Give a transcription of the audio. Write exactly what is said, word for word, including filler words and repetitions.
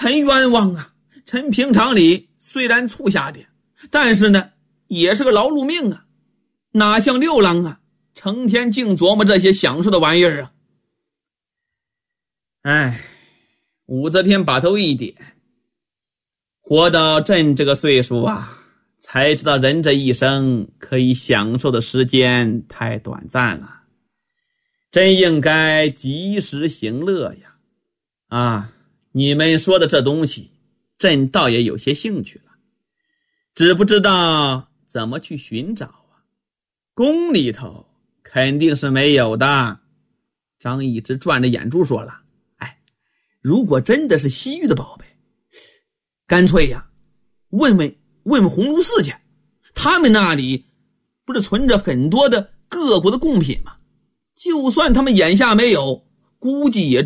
臣冤枉啊！臣平常里虽然粗下点，但是呢也是个劳碌命啊，哪像六郎啊，成天净琢磨这些享受的玩意儿啊。哎，武则天把头一点，活到朕这个岁数啊，才知道人这一生可以享受的时间太短暂了，真应该及时行乐呀。啊，你们说的这东西朕倒也有些兴趣了，只不知道怎么去寻找啊。宫里头肯定是没有的。张易之转着眼珠说了，哎，如果真的是西域的宝贝，干脆呀问问问问鸿胪寺去，他们那里不是存着很多的各国的贡品吗？就算他们眼下没有，估计也